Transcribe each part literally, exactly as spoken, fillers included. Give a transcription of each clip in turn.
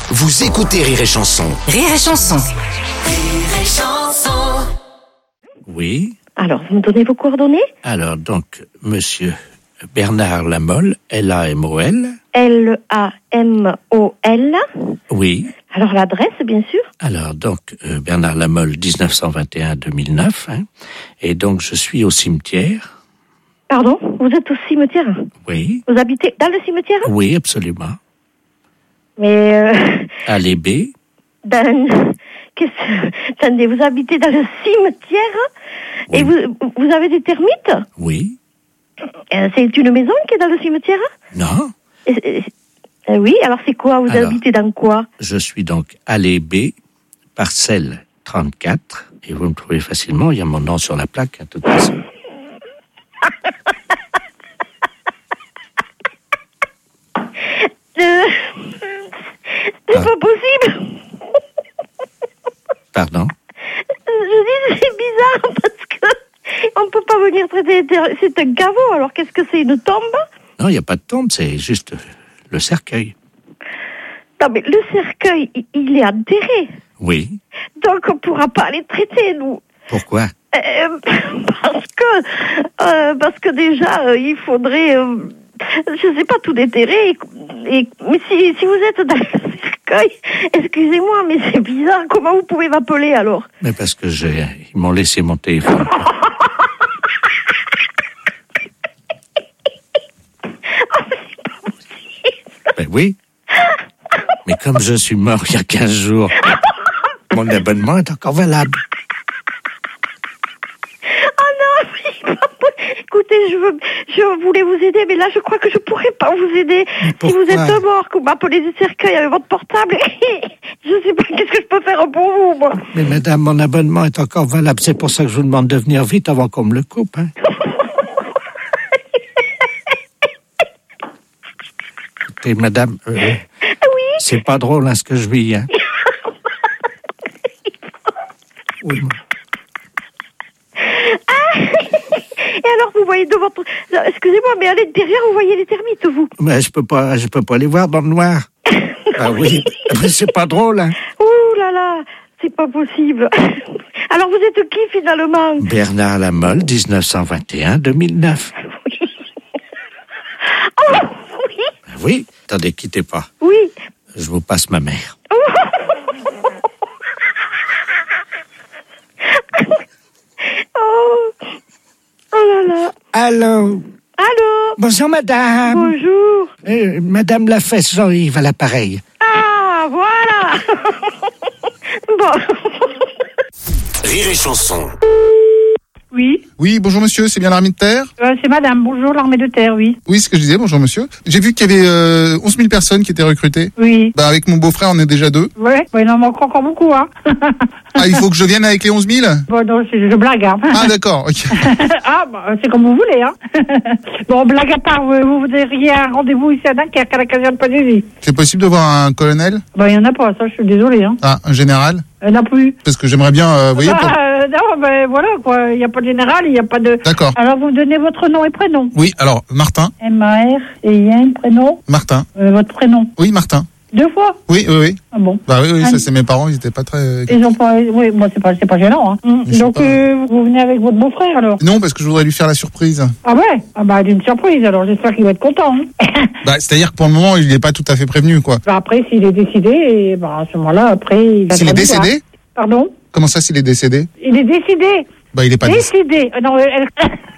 Vous écoutez Rire et Chanson. Rire et Chanson. Rire et Chanson. Oui. Alors, vous me donnez vos coordonnées? Alors, donc, monsieur Bernard Lamolle, L A M O L. L A M O L. Oui. Alors, l'adresse, bien sûr. Alors, donc, euh, Bernard Lamolle, dix-neuf cent vingt et un à deux mille neuf. Hein, et donc, je suis au cimetière. Pardon? Vous êtes au cimetière? Oui. Vous habitez dans le cimetière? Oui, absolument. Mais, euh, Allée B. dans... Qu'est-ce... Attendez, vous habitez dans le cimetière? Oui. Et vous, vous avez des termites? Oui. Euh, C'est une maison qui est dans le cimetière? Non. Et- et- euh, Oui, alors c'est quoi? Vous Alors. habitez dans quoi? Je suis donc allée B, parcelle trente-quatre. Et vous me trouvez facilement, il y a mon nom sur la plaque, à toute façon. Euh, C'est Ah. pas possible. Pardon? Je dis c'est bizarre parce que on peut pas venir traiter. C'est un caveau. Alors qu'est-ce que c'est, une tombe? Non, il n'y a pas de tombe, c'est juste le cercueil. Non mais le cercueil, il- il est enterré. Oui. Donc on pourra pas les traiter, nous. Pourquoi? Euh, parce que euh, parce que déjà euh, il faudrait euh, je sais pas, tout déterrer et, et- mais si, si vous êtes dans le cercueil, excusez-moi mais c'est bizarre, comment vous pouvez m'appeler alors? Mais parce que j'ai, ils m'ont laissé mon téléphone. Ben oui. Mais comme je suis mort il y a quinze jours, mon abonnement est encore valable. Ah non, mais pas possible. Écoutez, je veux, je voulais vous aider, mais là, je crois que je pourrais pas vous aider. Si pourquoi vous êtes mort, que vous m'appelez du cercueil avec votre portable, je sais pas qu'est-ce que je peux faire pour vous, moi. Mais madame, mon abonnement est encore valable. C'est pour ça que je vous demande de venir vite avant qu'on me le coupe. Hein. Écoutez, madame, euh, Oui. c'est pas drôle hein, ce que je vis. Hein. Oui. Et alors, vous voyez de votre, excusez-moi, mais à l'intérieur, vous voyez les termites, vous. Mais je peux pas, je peux pas les voir dans le noir. Ah oui, mais c'est pas drôle. Hein. Ouh là là, c'est pas possible. Alors, vous êtes qui, finalement? Bernard Lamolle, dix-neuf cent vingt et un à deux mille neuf. Oh, oui. Ah oui, attendez, quittez pas. Oui. Je vous passe ma mère. Oh. Oh là là. Allô. Allô? Bonjour madame. Bonjour. Euh, madame Lafesse Jean-Yves à l'appareil. Ah, voilà. Bon. Rire et Chanson. Oui, Oui, bonjour monsieur, c'est bien l'armée de terre? euh, c'est madame. Bonjour, l'armée de terre, oui. Oui, c'est ce que je disais, bonjour monsieur. J'ai vu qu'il y avait euh, onze mille personnes qui étaient recrutées. Oui. Bah avec mon beau-frère, on est déjà deux. Ouais, ouais, il en manque encore beaucoup, hein. Ah, il faut que je vienne avec les onze mille? Bon, non, je, je blague, hein. Ah d'accord, ok. Ah, bah, c'est comme vous voulez, hein. Bon, blague à part, vous, vous voudriez un rendez-vous ici à Dunkerque, à la caserne Padésie. C'est possible de voir un colonel? Bah, il y en a pas, ça, je suis désolée, hein. Ah, un général? Il n'y en a plus. Parce que j'aimerais bien, euh, vous voyez, Bah, pour... euh, non, ben voilà, quoi. Il n'y a pas de général, il n'y a pas de... D'accord. Alors, vous me donnez votre nom et prénom. Oui, alors, Martin. M A R et I N, prénom. Martin. Euh, votre prénom. Oui, Martin. Deux fois? Oui, oui, oui. Ah bon. Bah oui, oui, Ah, ça c'est mes parents, ils étaient pas très... Ils ont pas, oui, bon, c'est pas, c'est pas gênant, hein. Je sais Donc, pas. euh, vous venez avec votre beau-frère, alors? Non, parce que je voudrais lui faire la surprise. Ah ouais? Ah bah, d'une surprise, alors j'espère qu'il va être content, hein. Bah, c'est-à-dire que pour le moment, il n'est pas tout à fait prévenu, quoi. Bah, après, s'il est décidé, et bah, à ce moment-là, après, il va S'il est te dire, décédé? Pardon? Comment ça, s'il est décédé? Il est décidé. Bah, il est pas décédé. Décidé. Euh, Non, elle...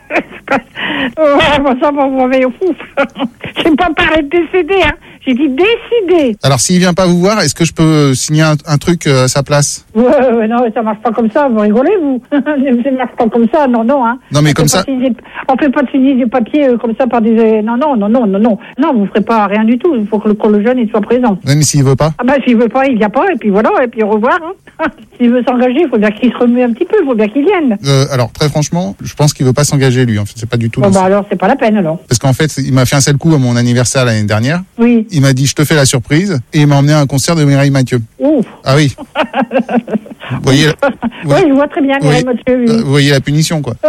ouais, bon, ça, bon, vous m'avez au fou. J'ai pas parlé de décédé, hein. J'ai dit décidé. Alors, s'il vient pas vous voir, est-ce que je peux signer un, un truc euh, à sa place? Ouais, ouais, non, ça marche pas comme ça, vous rigolez, vous. Ça marche pas comme ça, non, non, hein. Non, mais On comme fait ça- pas signer- On fait pas de signer du papier euh, comme ça par des... Non, non, non, non, non, non. Non, vous ferez pas rien du tout. Il faut que le, que le jeune, il soit présent. Même s'il veut pas? Ah bah, s'il veut pas, il vient pas, et puis voilà, et puis au revoir, hein. S'il veut s'engager, il faut bien qu'il se remue un petit peu, il faut bien qu'il vienne. Euh, alors, très franchement, je pense qu'il veut pas s'engager, lui. En fait, c'est pas du tout Bon, dans bah, ça. alors, c'est pas la peine, alors. Parce qu'en fait, il m'a fait un seul coup à mon anniversaire l'année dernière. Oui. Il m'a dit, je te fais la surprise. Et il m'a emmené à un concert de Mireille Mathieu. Ouf. Ah oui. Vous voyez, Oui, je vois très bien, Oui. Mireille Mathieu, oui. euh, vous voyez la punition, quoi.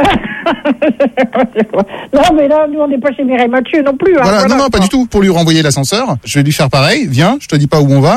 Non, mais là, nous, on n'est pas chez Mireille Mathieu non plus. Hein, Voilà, non, non, pas quoi. du tout. Pour lui renvoyer l'ascenseur, je vais lui faire pareil. Viens, je te dis pas où on va.